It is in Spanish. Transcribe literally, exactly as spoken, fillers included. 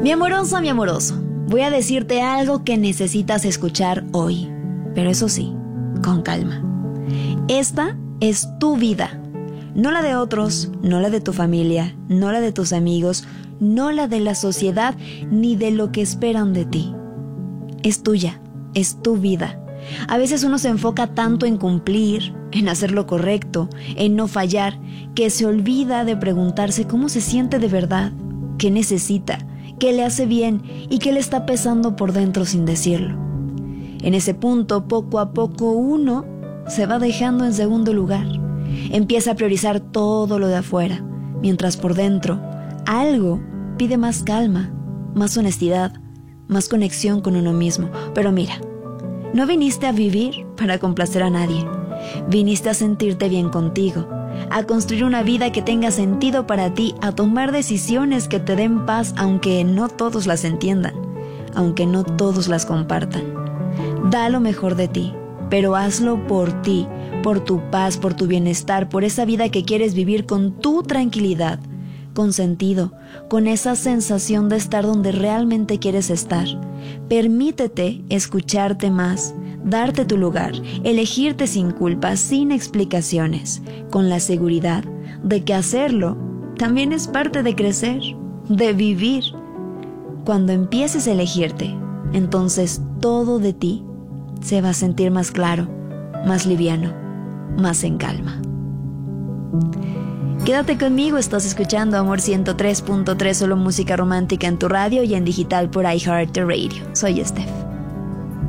Mi amorosa, mi amoroso, voy a decirte algo que necesitas escuchar hoy, pero eso sí, con calma. Esta es tu vida, no la de otros, no la de tu familia, no la de tus amigos, no la de la sociedad, ni de lo que esperan de ti. Es tuya, es tu vida. A veces uno se enfoca tanto en cumplir, en hacer lo correcto, en no fallar, que se olvida de preguntarse cómo se siente de verdad, qué necesita, qué le hace bien y qué le está pesando por dentro sin decirlo. En ese punto, poco a poco, uno se va dejando en segundo lugar. Empieza a priorizar todo lo de afuera, mientras por dentro algo pide más calma, más honestidad, más conexión con uno mismo. Pero mira, no viniste a vivir para complacer a nadie. Viniste a sentirte bien contigo, a construir una vida que tenga sentido para ti, a tomar decisiones que te den paz, aunque no todos las entiendan, aunque no todos las compartan. Da lo mejor de ti, pero hazlo por ti, por tu paz, por tu bienestar, por esa vida que quieres vivir con tu tranquilidad, con sentido, con esa sensación de estar donde realmente quieres estar. Permítete escucharte más, darte tu lugar, elegirte sin culpa, sin explicaciones, con la seguridad de que hacerlo también es parte de crecer, de vivir. Cuando empieces a elegirte, entonces todo de ti se va a sentir más claro, más liviano, más en calma. Quédate conmigo, estás escuchando Amor ciento tres punto tres, solo música romántica en tu radio y en digital por iHeartRadio. Soy Steph.